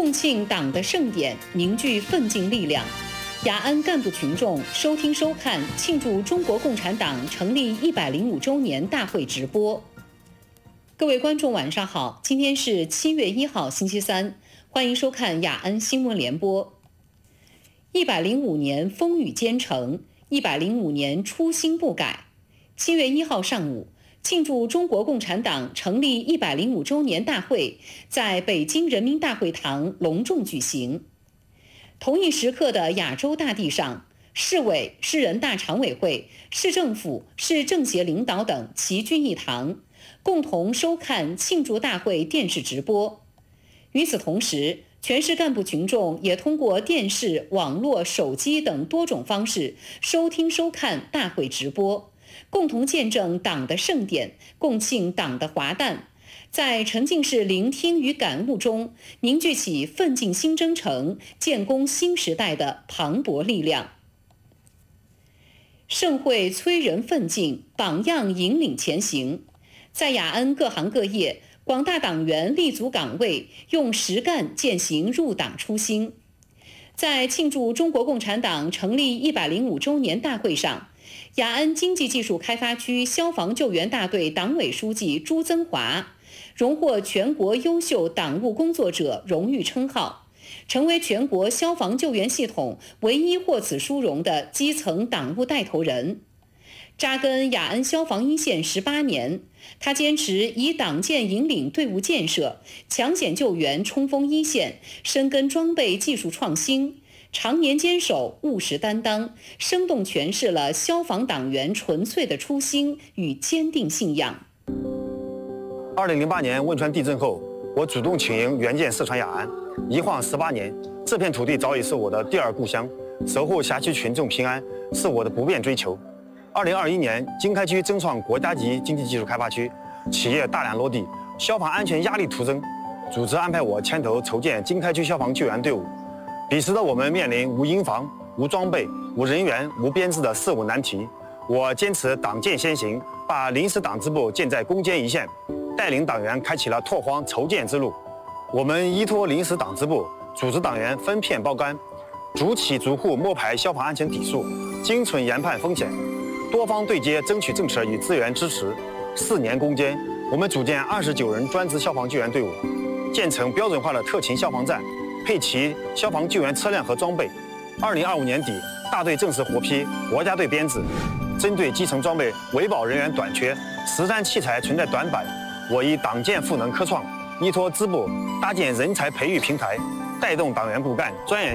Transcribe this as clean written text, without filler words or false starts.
共庆党的盛典，凝聚奋进力量。雅安干部群众收听收看庆祝中国共产党成立105周年大会直播。各位观众晚上好，今天是7月1号星期三，欢迎收看雅安新闻联播。105年风雨兼程，105年初心不改。7月1号上午，庆祝中国共产党成立105周年大会在北京人民大会堂隆重举行。同一时刻的亚洲大地上，市委、市人大常委会、市政府、市政协领导等齐聚一堂，共同收看庆祝大会电视直播。与此同时，全市干部群众也通过电视、网络、手机等多种方式收听收看大会直播，共同见证党的盛典，共庆党的华诞，在沉浸式聆听与感悟中，凝聚起奋进新征程、建功新时代的磅礴力量。盛会催人奋进，榜样引领前行。在雅安各行各业，广大党员立足岗位，用实干践行入党初心。在庆祝中国共产党成立105周年大会上，雅安经济技术开发区消防救援大队党委书记朱增华荣获全国优秀党务工作者荣誉称号，成为全国消防救援系统唯一获此殊荣的基层党务带头人。扎根雅安消防一线18年，他坚持以党建引领队伍建设，抢险救援冲锋一线，深耕装备技术创新，常年坚守务实担当，生动诠释了消防党员纯粹的初心与坚定信仰。 2008年汶川地震后，我主动请缨援建四川雅安，一晃18年，这片土地早已是我的第二故乡，守护辖区群众平安是我的不变追求。2021年，经开区争创国家级经济技术开发区，企业大量落地，消防安全压力突增，组织安排我牵头筹建经开区消防救援队伍。彼时的我们面临无营房、无装备、无人员、无编制的事务难题，我坚持党建先行，把临时党支部建在攻坚一线，带领党员开启了拓荒筹建之路。我们依托临时党支部，组织党员分片包干，逐企逐户摸排消防安全底数，精准研判风险，多方对接，争取政策与资源支持。4年攻坚，我们组建29人专职消防救援队伍，建成标准化的特勤消防站，配齐消防救援车辆和装备。2025年底，大队正式获批国家队编制。针对基层装备维保人员短缺、实战器材存在短板，我以党建赋能科创，依托支部搭建人才培育平台，带动党员骨干钻研